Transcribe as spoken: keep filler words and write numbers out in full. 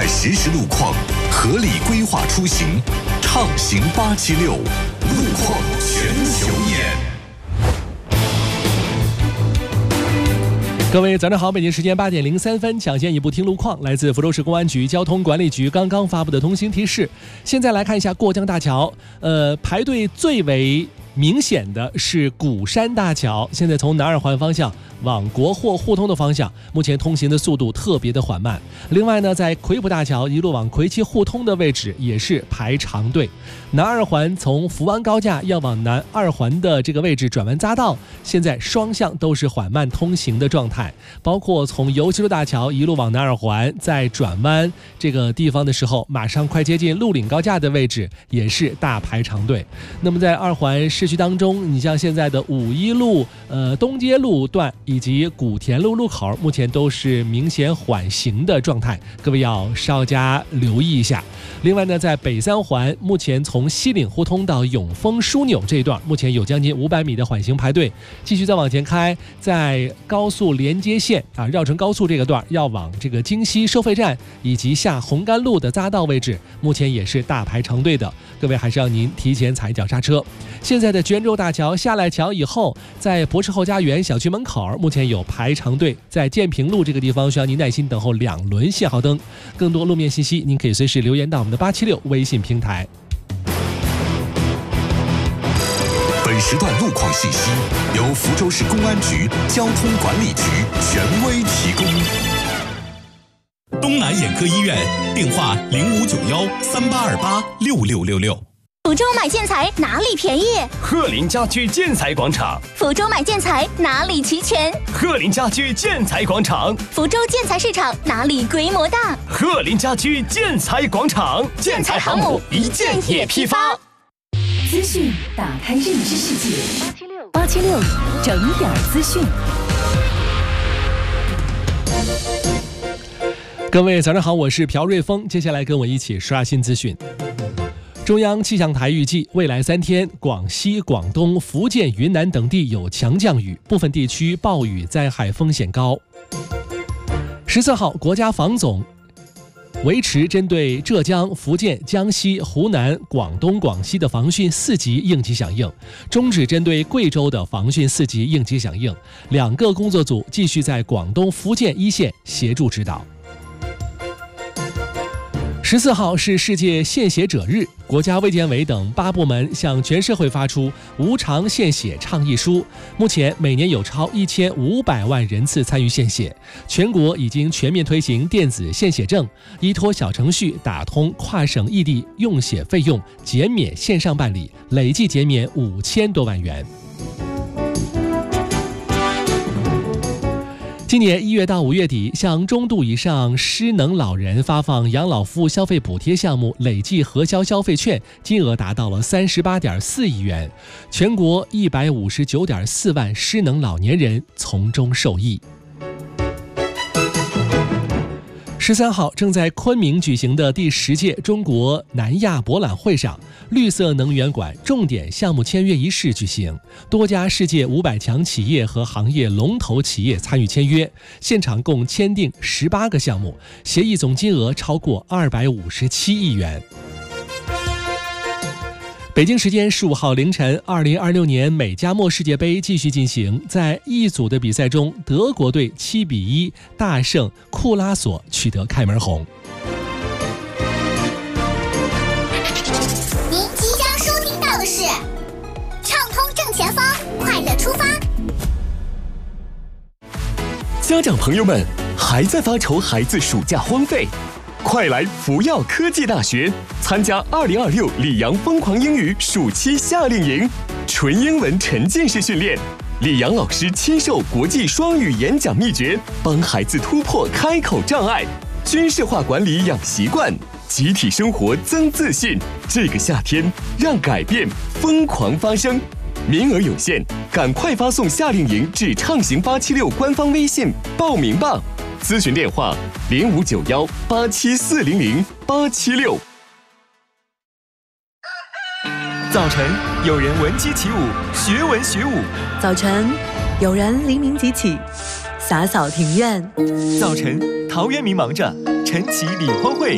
实时路况，合理规划出行，畅行八七六，路况全球眼。 各位早上好，北京时间八点零三分，抢先一步听路况，来自福州市公安局交通管理局刚刚发布的通行提示。现在来看一下过江大桥，呃，排队最为明显的是鼓山大桥，现在从南二环方向往国货互通的方向，目前通行的速度特别的缓慢。另外呢，在葵浦大桥一路往葵七互通的位置也是排长队。南二环从福湾高架要往南二环的这个位置转弯匝道，现在双向都是缓慢通行的状态，包括从游溪路大桥一路往南二环，在转弯这个地方的时候，马上快接近鹿岭高架的位置也是大排长队。那么在二环市区当中，你像现在的五一路、呃东街路段以及古田路路口，目前都是明显缓行的状态，各位要稍加留意一下。另外呢，在北三环，目前从西岭互通到永丰枢纽这一段，目前有将近五百米的缓行排队。继续再往前开，在高速连接线啊绕城高速这个段，要往这个京西收费站以及下红干路的匝道位置，目前也是大排长队的，各位还是要您提前踩脚刹车。现在的娟州大桥下来桥以后，在博士后家园小区门口，目前有排长队，在建平路这个地方需要您耐心等候两轮信号灯。更多路面信息，您可以随时留言到我们的八七六微信平台。 本时段路况信息由福州市公安局交通管理局权威提供。 东南眼科医院电话零五九幺三八二八六六六六。 福州买建材哪里便宜？ 鹤林家居建材广场。 福州买建材哪里齐全？ 鹤林家居建材广场。 福州建材市场哪里规模大？ 鹤林家居建材广场。建材航母一建也批发。 资讯打开认知世界，八七六整点资讯。 各位早上好，我是朴瑞峰，接下来跟我一起刷新资讯。中央气象台预计，未来三天，广西、广东、福建、云南等地有强降雨，部分地区暴雨灾害风险高。十四号，国家防总维持针对浙江、福建、江西、湖南、广东、广西的防汛四级应急响应，终止针对贵州的防汛四级应急响应。两个工作组继续在广东、福建一线协助指导。十四号是世界献血者日，国家卫健委等八部门向全社会发出无偿献血倡议书。目前每年有超一千五百万人次参与献血，全国已经全面推行电子献血证，依托小程序打通跨省异地用血费用减免线上办理，累计减免五千多万元。今年一月到五月底，向中度以上失能老人发放养老服务消费补贴项目累计核销消费券金额达到了三十八点四亿元，全国一百五十九点四万失能老年人从中受益。十三号，正在昆明举行的第十届中国南亚博览会上，绿色能源馆重点项目签约仪式举行，多家世界五百强企业和行业龙头企业参与签约，现场共签订十八个项目，协议总金额超过二百五十七亿元。北京时间十五号凌晨，二零二六年美加墨世界杯继续进行。在一组的比赛中，德国队七比一大胜库拉索，取得开门红。 您即将收听到的是畅通正前方，快乐出发。 家长朋友们，还在发愁孩子暑假荒废？快来福耀科技大学参加二零二六里昂疯狂英语暑期夏令营，纯英文沉浸式训练，里昂老师亲授国际双语演讲秘诀，帮孩子突破开口障碍，军事化管理养习惯，集体生活增自信。这个夏天，让改变疯狂发生，名额有限，赶快发送夏令营至畅行八七六官方微信报名吧。咨询电话零五九幺八七四零零八七六。 早晨，有人闻鸡起舞，学文学武； 早晨，有人黎明即起，洒扫庭院； 早晨，陶渊明忙着晨起理荒会。